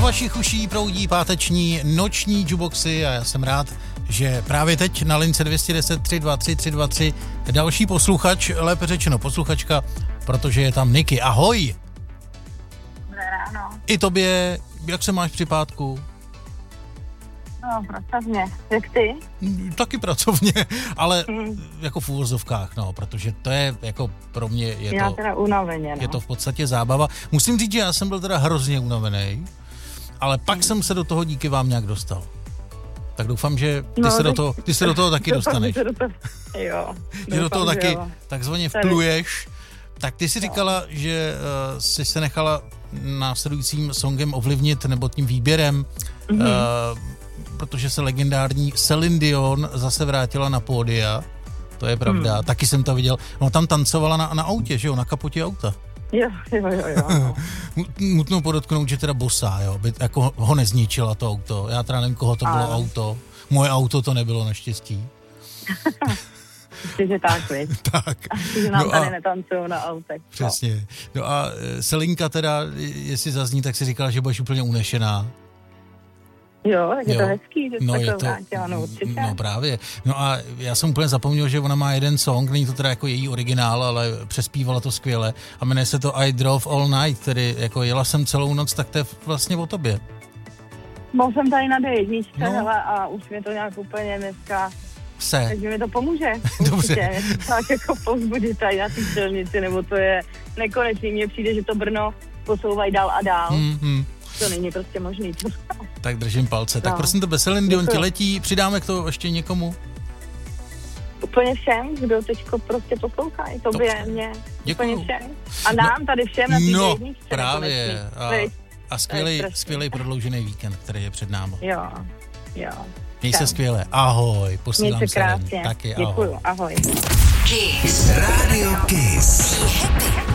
vašich uší proudí páteční noční jukeboxy a já jsem rád, že právě teď na lince 210 323 323 další posluchač, lépe řečeno posluchačka, protože je tam Niky. Ahoj! Dobré ráno. I tobě, jak se máš při pátku? No, pracovně. Jak ty? Taky pracovně, ale jako v úvozovkách, no, protože to je jako pro mě Já teda unaveně, no. Je to v podstatě zábava. Musím říct, že já jsem byl teda hrozně unavený, ale pak jsem se do toho díky vám nějak dostal. Tak doufám, že ty se do toho taky dostaneš. Že do toho taky takzvaně vpluješ. Tak ty si říkala, že jsi se nechala následujícím songem ovlivnit, nebo tím výběrem, protože se legendární Celine Dion zase vrátila na pódia. To je pravda, taky jsem to viděl. Ona tam tancovala na autě, že jo, na kapotě auta. Jo. Nutno podotknout, že teda bosá, jo, by jako ho nezničila to auto. Já teda nevím, koho to bylo auto. Moje auto to nebylo naštěstí. Že tak, viď? Tak. Že nám tady netancují na autech. Přesně. No a Selinka teda, jestli zazní, tak si říkala, že budeš úplně unešená. Jo, tak je to hezký, že se to vrátila, no určitě. No právě. No a já jsem úplně zapomněl, že ona má jeden song, není to teda jako její originál, ale přespívala to skvěle a jmenuje se to I Drove All Night, tedy jako jela jsem celou noc, tak to je vlastně o tobě. Byl jsem tady na D1, hele, a už mě to nějak úplně dneska... Takže mi to pomůže. Dobře. Mě to tak jako povzbudit tady na té silnici, nebo to je nekonečný. Mně přijde, že to Brno posouvají dál a dál. To není prostě možný. Tak držím palce. Tak prosím tebe, Celine Dion ti letí, přidáme k tomu ještě někomu? Úplně všem, kdo teďko prostě poslouchají. Tobě, mě, úplně všem. A nám tady všem na té jedničce. Právě. A skvělej prodloužený víkend, který je před námi. Jo. Měj se skvěle. Ahoj. Posílám se. Taky ahoj. Děkuju. Ahoj. Kiss. Radio Kiss.